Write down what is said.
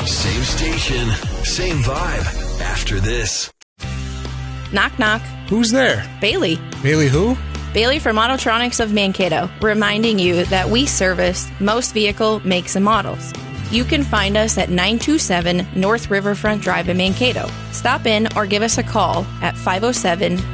Same station, same vibe. After this. Knock, knock. Who's there? Bailey. Bailey who? Bailey from Autotronics of Mankato, reminding you that we service most vehicle makes and models. You can find us at 927 North Riverfront Drive in Mankato. Stop in or give us a call at